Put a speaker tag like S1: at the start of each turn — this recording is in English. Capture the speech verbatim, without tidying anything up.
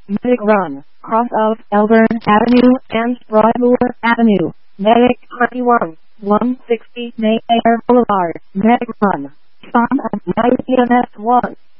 S1: Medic Run, cross of Elburn Avenue and Broadmoor Avenue. Medic twenty-one, one sixty Mayor Boulevard. Medic Run. Farm of nine E M S one.